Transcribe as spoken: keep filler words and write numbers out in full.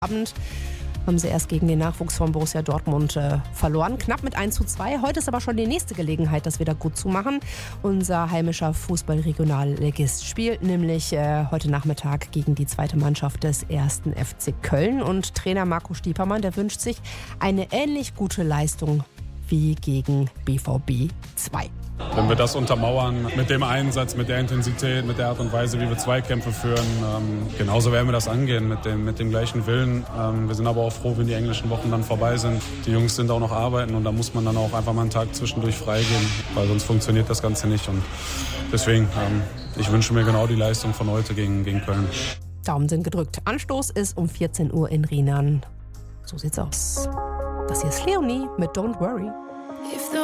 Abend haben sie erst gegen den Nachwuchs von Borussia Dortmund äh, verloren. Knapp mit eins zu zwei. Heute ist aber schon die nächste Gelegenheit, das wieder gut zu machen. Unser heimischer Fußball-Regionalligist spielt nämlich äh, heute Nachmittag gegen die zweite Mannschaft des ersten F C Köln. Und Trainer Marco Stiepermann, der wünscht sich eine ähnlich gute Leistung wie gegen B V B zwei. Wenn wir das untermauern mit dem Einsatz, mit der Intensität, mit der Art und Weise, wie wir Zweikämpfe führen, ähm, genauso werden wir das angehen, mit dem, mit dem gleichen Willen. Ähm, wir sind aber auch froh, wenn die englischen Wochen dann vorbei sind. Die Jungs sind auch noch arbeiten und da muss man dann auch einfach mal einen Tag zwischendurch freigeben, weil sonst funktioniert das Ganze nicht. Und deswegen, ähm, ich wünsche mir genau die Leistung von heute gegen, gegen Köln. Daumen sind gedrückt. Anstoß ist um vierzehn Uhr in Rienan. So sieht's aus. Das hier ist Leonie mit Don't Worry.